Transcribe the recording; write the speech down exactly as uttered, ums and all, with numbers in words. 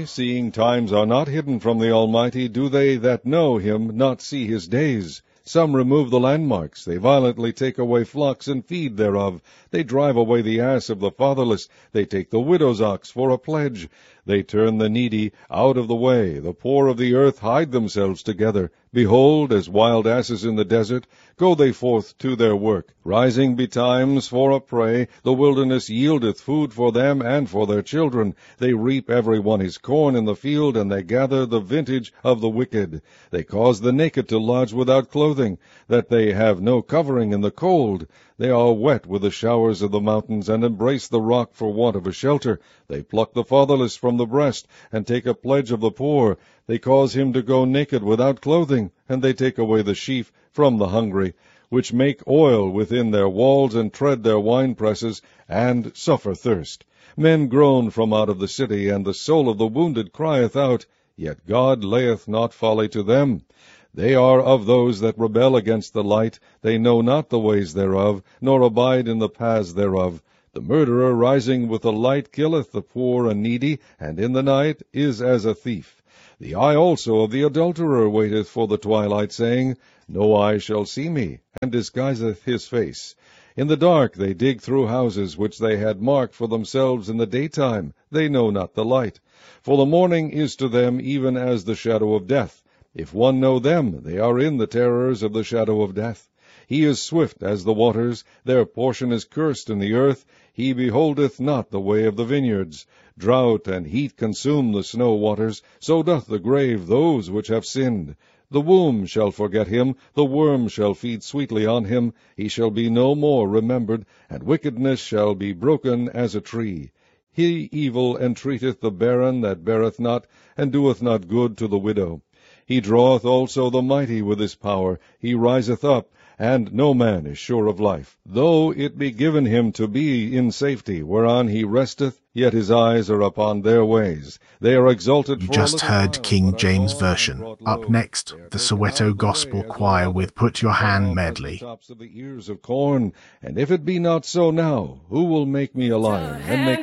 seeing times are not hidden from the Almighty, do they that know him not see his days? Some remove the landmarks, they violently take away flocks and feed thereof. They drive away the ass of the fatherless, they take the widow's ox for a pledge. They turn the needy out of the way, the poor of the earth hide themselves together. Behold, as wild asses in the desert, go they forth to their work. Rising betimes for a prey, the wilderness yieldeth food for them and for their children. They reap every one his corn in the field, and they gather the vintage of the wicked. They cause the naked to lodge without clothing, that they have no covering in the cold. They are wet with the showers of the mountains, and embrace the rock for want of a shelter. They pluck the fatherless from the breast, and take a pledge of the poor. They cause him to go naked without clothing, and they take away the sheaf from the hungry, which make oil within their walls, and tread their winepresses, and suffer thirst. Men groan from out of the city, and the soul of the wounded crieth out, yet God layeth not folly to them. They are of those that rebel against the light. They know not the ways thereof, nor abide in the paths thereof. The murderer rising with the light killeth the poor and needy, and in the night is as a thief. The eye also of the adulterer waiteth for the twilight, saying, No eye shall see me, and disguiseth his face. In the dark they dig through houses which they had marked for themselves in the daytime. They know not the light. For the morning is to them even as the shadow of death. If one know them, they are in the terrors of the shadow of death. He is swift as the waters, their portion is cursed in the earth. He beholdeth not the way of the vineyards. Drought and heat consume the snow waters, so doth the grave those which have sinned. The womb shall forget him, the worm shall feed sweetly on him. He shall be no more remembered, and wickedness shall be broken as a tree. He evil entreateth the barren that beareth not, and doeth not good to the widow. He draweth also the mighty with his power. He riseth up, and no man is sure of life. Though it be given him to be in safety, whereon he resteth, yet his eyes are upon their ways. They are exalted You for just a little heard while, King but James anon Version. brought Up low. next, They are the taken out Soweto of the way Gospel as Choir wild with Put Your cut Hand off as medley. the tops of the ears of corn. And if it be not so now, who will make me a lion, and make